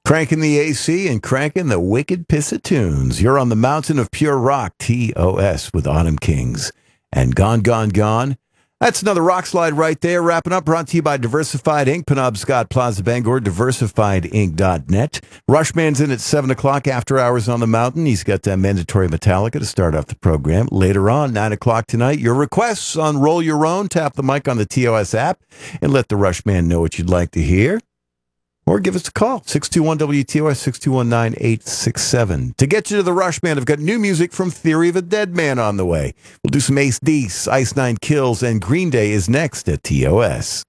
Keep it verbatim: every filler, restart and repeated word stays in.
Cranking the A C and cranking the wicked piss of tunes. You're on the mountain of pure rock, T O S, with Autumn Kings. And Gone, Gone, Gone. That's another rock slide right there. Wrapping up, brought to you by Diversified Incorporated. Penobscot Plaza, Bangor, diversified inc dot net. Rushman's in at seven o'clock after hours on the mountain. He's got that mandatory Metallica to start off the program. Later on, nine o'clock tonight, your requests on Roll Your Own. Tap the mic on the T O S app and let the Rushman know what you'd like to hear. Or give us a call, six two one W T O S, six two one nine eight six seven. To get you to the Rush Band, I've got new music from Theory of a Dead Man on the way. We'll do some Ace Dees, Ice Nine Kills, and Green Day is next at T O S.